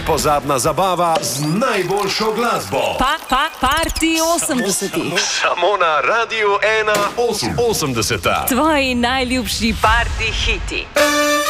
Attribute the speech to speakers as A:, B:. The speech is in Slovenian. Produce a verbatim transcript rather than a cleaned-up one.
A: Nepozabna zabava z najboljšo glasbo.
B: Pa, pa, party osemdesetih.
A: Samo na Radiu ena osemdeseta.
B: Tvoji najljubši party hiti.